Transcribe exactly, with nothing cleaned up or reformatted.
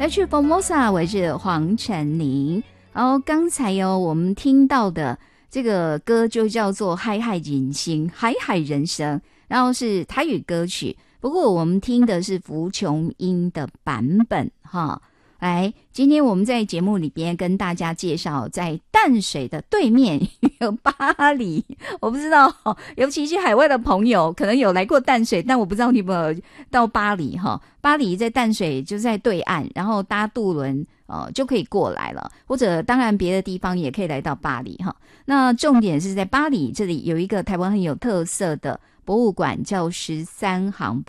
来去 Formosa 我是黄晨宁。然后刚才哦我们听到的这个歌就叫做海海人生海海人生，然后是台语歌曲，不过我们听的是福琼英的版本哈。来，今天我们在节目里边跟大家介绍，在淡水的对面有巴黎。我不知道，尤其是海外的朋友可能有来过淡水，但我不知道你有没有到巴黎哈。巴黎在淡水就在对岸，然后搭渡轮呃就可以过来了，或者当然别的地方也可以来到巴黎哈。那重点是在巴黎这里有一个台湾很有特色的博物馆，叫十三行